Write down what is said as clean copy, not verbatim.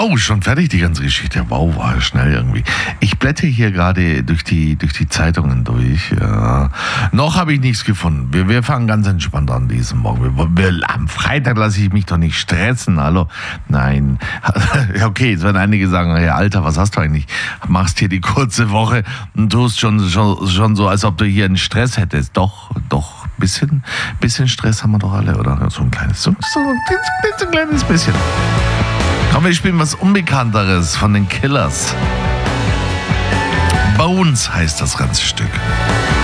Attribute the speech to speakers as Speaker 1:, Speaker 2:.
Speaker 1: Oh, schon fertig die ganze Geschichte. Wow, war schnell irgendwie. Ich blätter hier gerade durch die Zeitungen durch. Ja. Noch habe ich nichts gefunden. Wir fangen ganz entspannt an diesen Morgen. Am Freitag lasse ich mich doch nicht stressen. Hallo? Nein. Okay, jetzt werden einige sagen, hey, Alter, was hast du eigentlich? Machst hier die kurze Woche und tust schon so, als ob du hier einen Stress hättest. Doch. Bisschen Stress haben wir doch alle, oder? So ein kleines bisschen. Komm, wir spielen was Unbekannteres von den Killers. Bones heißt das ganze Stück.